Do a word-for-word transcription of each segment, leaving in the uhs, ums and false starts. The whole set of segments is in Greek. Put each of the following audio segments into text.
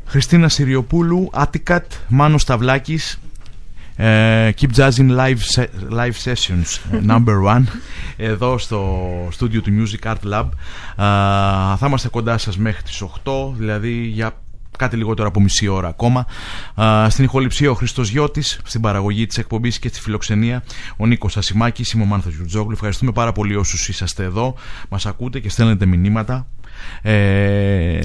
Χριστίνα Συριοπούλου, Atticat, Μάνος Σταυλάκης, uh, Keep Jazzing live, se- live Sessions number one, εδώ στο στούντιο του Music Art Lab. Uh, θα είμαστε κοντά σας μέχρι τις οκτώ, δηλαδή για κάτι λιγότερο από μισή ώρα ακόμα. Uh, στην ηχοληψία ο Χρήστος Γιώτης, στην παραγωγή της εκπομπής και στη φιλοξενία ο Νίκος Ασημάκης, είμαι ο Μάνθος Γιουρτζόγλου. Ευχαριστούμε πάρα πολύ όσους είσαστε εδώ, μας ακούτε και στέλνετε μηνύματα. Ε,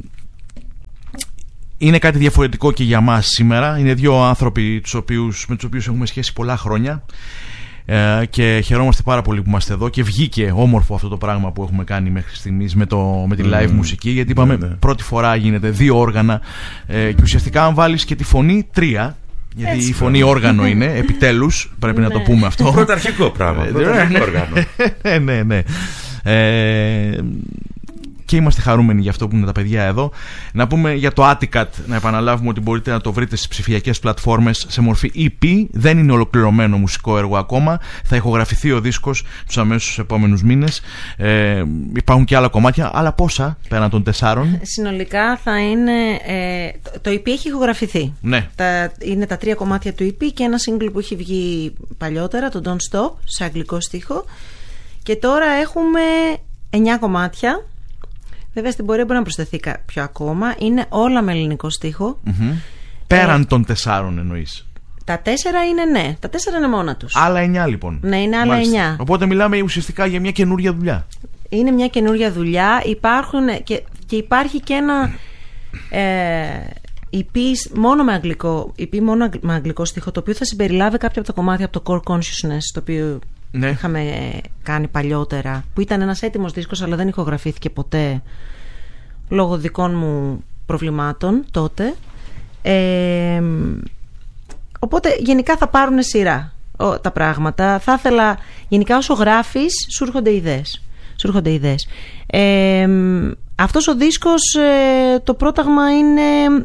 είναι κάτι διαφορετικό και για μας σήμερα. Είναι δύο άνθρωποι τους οποίους, με τους οποίους έχουμε σχέση πολλά χρόνια, ε, και χαιρόμαστε πάρα πολύ που είμαστε εδώ και βγήκε όμορφο αυτό το πράγμα που έχουμε κάνει μέχρι στιγμής με, το, με τη live mm. μουσική, γιατί είπαμε mm. πρώτη φορά γίνεται δύο όργανα, ε, και ουσιαστικά αν βάλεις και τη φωνή τρία, γιατί έτσι, η φωνή πράγμα. Όργανο είναι, επιτέλους πρέπει να το πούμε αυτό. Πρωταρχικό πράγμα. Πρωταρχικό όργανο. Ναι, ναι. Ε, και είμαστε χαρούμενοι για αυτό που είναι τα παιδιά εδώ. Να πούμε για το Atticat, να επαναλάβουμε ότι μπορείτε να το βρείτε στις ψηφιακές πλατφόρμες σε μορφή ι πι. Δεν είναι ολοκληρωμένο μουσικό έργο ακόμα. Θα ηχογραφηθεί ο δίσκος τους αμέσως επόμενους μήνες. Ε, υπάρχουν και άλλα κομμάτια. Αλλά πόσα πέραν των τεσσάρων? Συνολικά θα είναι. Ε, το ι πι έχει ηχογραφηθεί. Ναι. Τα, είναι τα τρία κομμάτια του ι πι και ένα single που έχει βγει παλιότερα, το Don't Stop, σε αγγλικό στίχο. Και τώρα έχουμε εννιά κομμάτια. Βέβαια στην πορεία μπορεί να προσθεθεί κάποιο ακόμα. Είναι όλα με ελληνικό στίχο. Mm-hmm. Πέραν ε, των τεσσάρων εννοείς? Τα τέσσερα είναι ναι. Τα τέσσερα είναι μόνα τους. Άλλα εννιά λοιπόν. Ναι, είναι άλλα Μάλιστα. εννιά. Οπότε μιλάμε ουσιαστικά για μια καινούρια δουλειά. Είναι μια καινούρια δουλειά. Υπάρχουν και, και υπάρχει και ένα ε, ι πι μόνο με αγγλικό, ι πι μόνο με αγγλικό στίχο, το οποίο θα συμπεριλάβει κάποια από τα κομμάτια από το Core Consciousness, το οποίο ναι. είχαμε κάνει παλιότερα, που ήταν ένας έτοιμος δίσκος αλλά δεν ηχογραφήθηκε ποτέ λόγω δικών μου προβλημάτων τότε. Ε, οπότε γενικά θα πάρουν σειρά ο, τα πράγματα. Θα ήθελα γενικά όσο γράφεις σου έρχονται ιδέες. Σου έρχονται ιδέες. Ε, αυτός ο δίσκος, ε, το πρόταγμα είναι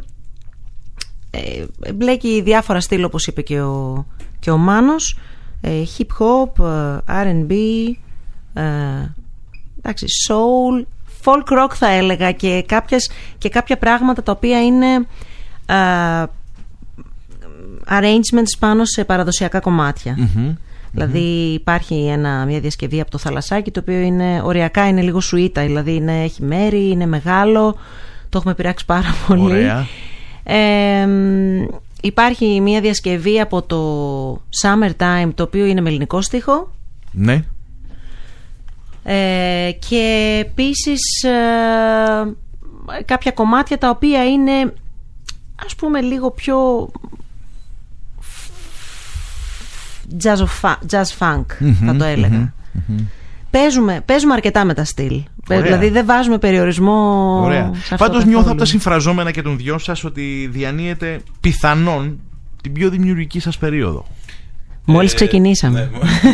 ε, μπλέκει διάφορα στυλ, όπως είπε και ο, και ο Μάνος, ε, hip hop, αρ εντ μπι, ε, εντάξει, soul, folk rock θα έλεγα, και, κάποιες, και κάποια πράγματα τα οποία είναι ε, arrangements πάνω σε παραδοσιακά κομμάτια. Mm-hmm. Δηλαδή mm-hmm. υπάρχει ένα, μια διασκευή από το Θαλασσάκι, το οποίο είναι οριακά, είναι λίγο σουίτα, δηλαδή είναι, έχει μέρη, είναι μεγάλο, το έχουμε πειράξει πάρα πολύ. Ωραία. Ε, υπάρχει μια διασκευή από το Summertime, το οποίο είναι με ελληνικό στίχο. Ναι. Ε, και επίσης ε, κάποια κομμάτια τα οποία είναι, ας πούμε, λίγο πιο jazz, of, jazz funk, mm-hmm, θα το έλεγα. Mm-hmm, mm-hmm. Παίζουμε, παίζουμε αρκετά με τα στυλ. Ωραία. Δηλαδή δεν βάζουμε περιορισμό. Ωραία. Πάντως νιώθω από τα συμφραζόμενα και των δυο σας ότι διανύετε πιθανόν την πιο δημιουργική σας περίοδο. Μόλις ξεκινήσαμε.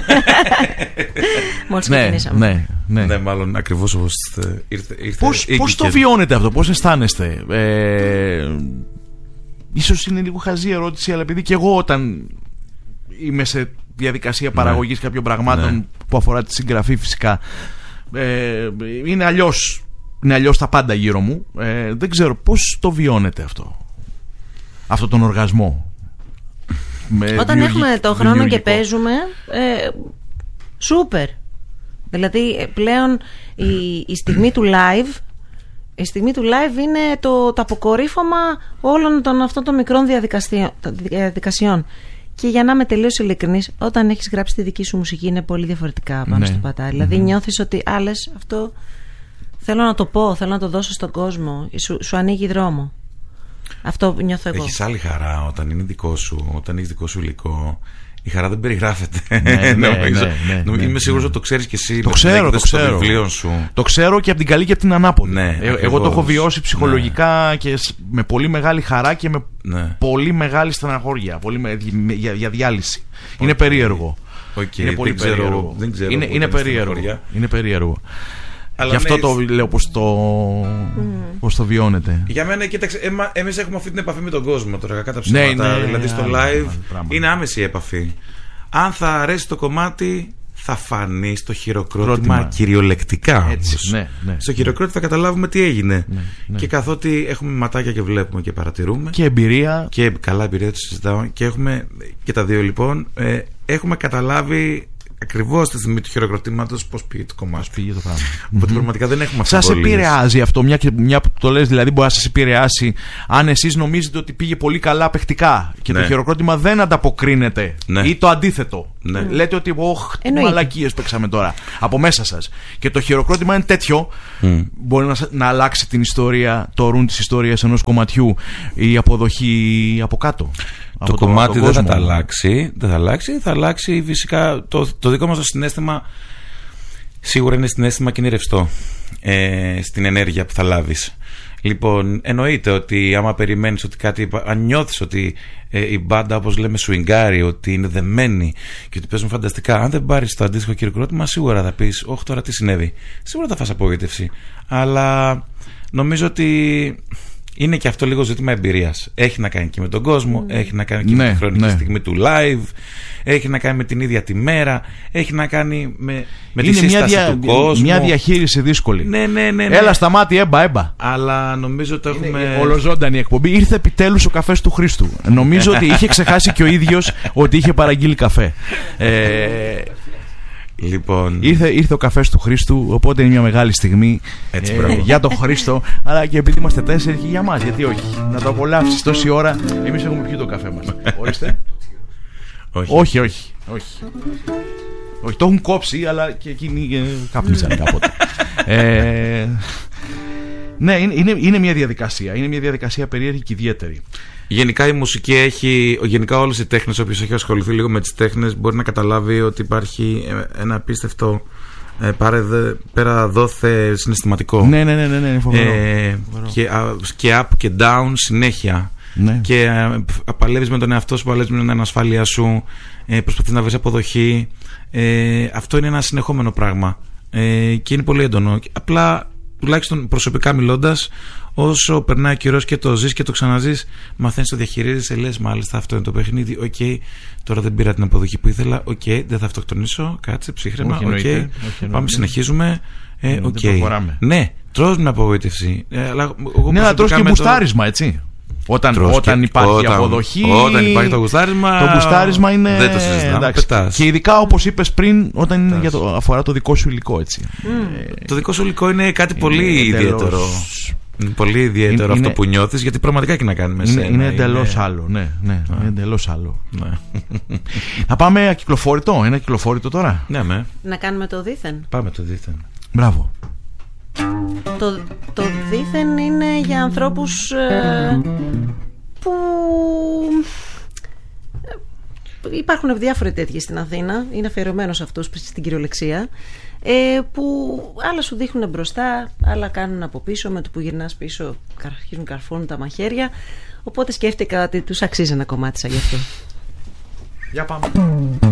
Μόλις ξεκινήσαμε. Ναι, ναι, ναι, μάλλον ακριβώς όπως ήρθε. Πώς, πώς το βιώνετε αυτό, πώς αισθάνεστε? Ε, ίσως είναι λίγο χαζή ερώτηση, αλλά επειδή και εγώ όταν είμαι σε διαδικασία παραγωγής, ναι, κάποιων πραγμάτων, ναι, που αφορά τη συγγραφή φυσικά, ε, είναι αλλιώς, είναι αλλιώς τα πάντα γύρω μου. Ε, δεν ξέρω πώς το βιώνετε αυτό, αυτό τον οργασμό. Όταν έχουμε το χρόνο και παίζουμε, ε, σούπερ. Δηλαδή πλέον η, η στιγμή του live, η στιγμή του live είναι το, το αποκορύφωμα όλων των αυτών των μικρών διαδικασιών, διαδικασιών. Και για να είμαι τελείως ειλικρινής, όταν έχεις γράψει τη δική σου μουσική είναι πολύ διαφορετικά πάνω, ναι, στο πατάρι. Δηλαδή mm-hmm. νιώθεις ότι άλλες, αυτό θέλω να το πω, θέλω να το δώσω στον κόσμο, σου, σου ανοίγει δρόμο. Αυτό νιώθω εγώ. Έχεις άλλη χαρά όταν είναι δικό σου, όταν έχεις δικό σου υλικό. Η χαρά δεν περιγράφεται. Ναι, ναι, ναι, ναι, ναι, είμαι σίγουρος ότι το ξέρεις και εσύ. Το ξέρω, το ξέρω. Σου. Το ξέρω και από την καλή και από την ανάποδη. Ναι, ε, εγώ το έχω βιώσει ψυχολογικά, ναι, και με πολύ μεγάλη χαρά και με, ναι, πολύ μεγάλη στεναχώρια, πολύ με, για, για διάλυση. Okay. Είναι περίεργο. Okay. Είναι πολύ δεν περίεργο. Ξέρω, δεν ξέρω είναι είναι περίεργο. Είναι περίεργο. Αλλά γι' αυτό ναι, το λέω πώς το, mm. πώς το βιώνετε. Για μένα, κοίταξε, έμα, εμείς έχουμε αυτή την επαφή με τον κόσμο τώρα, κατά ψηφάτα. Ναι, ναι, δηλαδή στο live, ναι, είναι άμεση η επαφή. Αν θα αρέσει το κομμάτι, θα φανεί στο χειροκρότημα κυριολεκτικά. Έτσι, ναι, ναι, στο χειροκρότημα θα καταλάβουμε τι έγινε. Ναι, ναι. Και καθότι έχουμε ματάκια και βλέπουμε και παρατηρούμε. Και εμπειρία. Και καλά εμπειρία, το συζητάω. Και έχουμε και τα δύο λοιπόν. Ε, έχουμε καταλάβει ακριβώς τη στιγμή του χειροκροτήματος πώς πήγε το κομμάτι. Πήγε το πράγμα. Οπότε mm-hmm. πραγματικά δεν έχουμε αμφιβολίες. Σας επηρεάζει αυτό, μια, μια που το λες, δηλαδή μπορεί να σας επηρεάσει αν εσείς νομίζετε ότι πήγε πολύ καλά παιχτικά και ναι. το χειροκρότημα δεν ανταποκρίνεται ναι. ή το αντίθετο. Ναι. Λέτε ότι όχ, τι μαλακίες παίξαμε τώρα από μέσα σας. Και το χειροκρότημα είναι τέτοιο, mm. μπορεί να, να αλλάξει την ιστορία, το ρουν της ιστορίας ενός κομματιού, η αποδοχή από κάτω. Το κομμάτι δεν θα τα αλλάξει, δεν θα αλλάξει, θα αλλάξει φυσικά το, το δικό μας το συναίσθημα. Σίγουρα είναι συναίσθημα και είναι ρευστό ε, στην ενέργεια που θα λάβεις. Λοιπόν, εννοείται ότι άμα περιμένεις ότι κάτι, αν νιώθεις ότι ε, η μπάντα, όπως λέμε, σουιγκάρει, ότι είναι δεμένη και ότι παίζουν φανταστικά, αν δεν πάρεις το αντίστοιχο χειροκρότημα, σίγουρα θα πεις, όχι τώρα τι συνέβη. Σίγουρα θα φας απογοήτευση. Αλλά νομίζω ότι είναι και αυτό λίγο ζήτημα εμπειρίας. Έχει να κάνει και με τον κόσμο, mm. έχει να κάνει και ναι, με τη χρονική ναι. στιγμή του live, έχει να κάνει με την ίδια τη μέρα, έχει να κάνει με, με τη σύσταση μια δια, του κόσμου. Μια διαχείριση δύσκολη. Ναι, ναι, ναι, ναι. Έλα στα μάτια, έμπα, έμπα. Αλλά νομίζω ότι έχουμε. Ολοζώντανη εκπομπή. Ήρθε επιτέλους ο καφές του Χρήστου. Νομίζω ότι είχε ξεχάσει και ο ίδιος ότι είχε παραγγείλει καφέ. Ε, Λοιπόν. Ήρθε, ήρθε ο καφές του Χρήστου, οπότε είναι μια μεγάλη στιγμή έτσι, ε, για τον Χρήστο, αλλά και επειδή είμαστε τέσσερις και για μας, γιατί όχι. Να το απολαύσεις τόση ώρα. Εμείς έχουμε πιει το καφέ μας. Ορίστε. όχι. όχι, όχι, όχι. Όχι, το έχουν κόψει, αλλά και εκείνοι κάπνισαν κάποτε. ε, ναι, είναι, είναι, είναι μια διαδικασία. Είναι μια διαδικασία περίεργη και ιδιαίτερη. Γενικά η μουσική έχει, γενικά όλες οι τέχνες, όποιος έχει ασχοληθεί λίγο με τις τέχνες μπορεί να καταλάβει ότι υπάρχει ένα απίστευτο ε, πάρε δε, πέρα δόθε συναισθηματικό. Ναι, ναι, ναι, ναι, ναι, φοβερό. Ε, φοβερό. Και, και up και down συνέχεια. Ναι. Και ε, παλεύεις με τον εαυτό σου, παλεύεις με την ανασφάλεια σου, ε, προσπαθείς να βρεις αποδοχή. Ε, αυτό είναι ένα συνεχόμενο πράγμα ε, και είναι πολύ έντονο. Απλά, τουλάχιστον προσωπικά μιλώντας, όσο περνάει ο καιρός και το ζεις και το ξαναζείς, μαθαίνεις το διαχειρίζεσαι, λες μάλιστα αυτό είναι το παιχνίδι, οκ, okay, τώρα δεν πήρα την αποδοχή που ήθελα, οκ, okay, δεν θα αυτοκτονήσω, κάτσε, ψύχρεμα, οκ, okay, πάμε, συνεχίζουμε, ε, οκ. Okay. Ναι, τρως με απογοήτευση. Ε, αλλά εγώ ναι, αλλά τρως και μπουστάρισμα, το... έτσι. Όταν, όταν και, υπάρχει όταν, αποδοχή. Όταν υπάρχει το γουστάρισμα. Το γουστάρισμα είναι. Δεν το συζητάμε. Και ειδικά όπως είπες πριν, όταν είναι για το, αφορά το δικό σου υλικό, έτσι. Mm. Ε, το δικό σου υλικό είναι κάτι είναι πολύ εντελώς... ιδιαίτερο. Είναι πολύ ιδιαίτερο είναι, αυτό είναι... που νιώθεις, γιατί πραγματικά έχει να κάνει με είναι, σένα. Είναι εντελώς είναι... άλλο. Ναι, ναι, yeah. είναι εντελώς άλλο. Yeah. Θα πάμε ακυκλοφόρητο. Ένα κυκλοφόρητο τώρα. Ναι, με. Να κάνουμε το δήθεν. Πάμε το δήθεν. Μπράβο. Το, το δήθεν είναι για ανθρώπους ε, που υπάρχουν διάφοροι τέτοιοι στην Αθήνα. Είναι αφιερωμένος αυτός στην κυριολεξία, ε, που άλλα σου δείχνουν μπροστά, άλλα κάνουν από πίσω. Με το που γυρνάς πίσω αρχίζουν καρφώνουν τα μαχαίρια. Οπότε σκέφτηκα ότι τους αξίζει ένα κομμάτι σαν γι' αυτό. Για πάμε.